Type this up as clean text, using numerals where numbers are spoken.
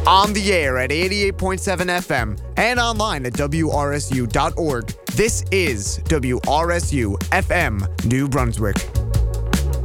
On the air at 88.7 FM and online at WRSU.org. This is WRSU FM New Brunswick.